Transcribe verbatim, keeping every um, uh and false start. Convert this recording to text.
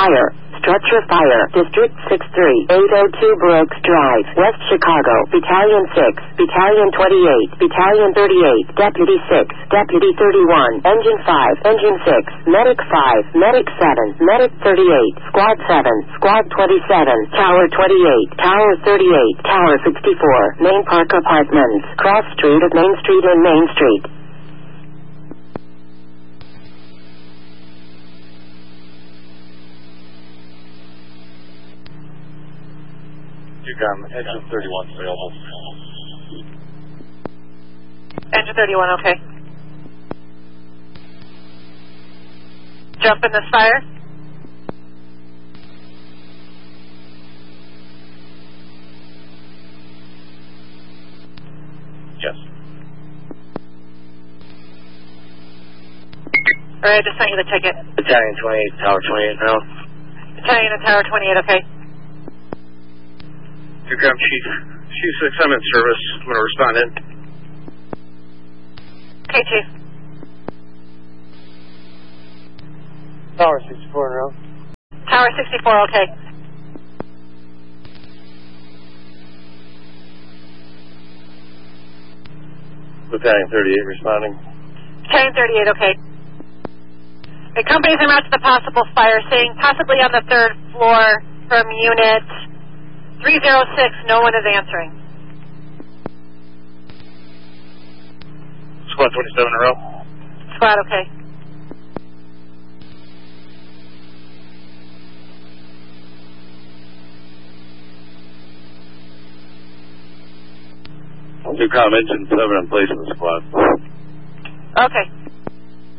Fire. Structure fire. District six three, eight oh two Brooks Drive, West Chicago. Battalion six, Battalion twenty-eight, Battalion thirty-eight, Deputy six, Deputy thirty-one, Engine five, Engine six, Medic five, Medic seven, Medic thirty-eight, Squad seven, Squad twenty-seven, Tower twenty-eight, Tower thirty-eight, Tower sixty-four, Main Park Apartments, Cross Street of Main Street and Main Street. You got engine thirty-one available. Engine thirty-one, okay. Jump in this fire. Yes. Alright, I just sent you the ticket. Battalion twenty-eight, Tower twenty-eight now. Battalion and Tower twenty-eight, okay. You got Chief. Chief six, I'm in service. I'm going to respond in. Okay, Chief. Tower sixty-four now. Tower sixty-four, okay. Battalion thirty-eight responding. Battalion thirty-eight, okay. The companies are out to the possible fire, saying possibly on the third floor from unit three oh six. No one is answering. Squad twenty-seven in a row. Squad, okay. Two com engine seven in place in the squad. Okay.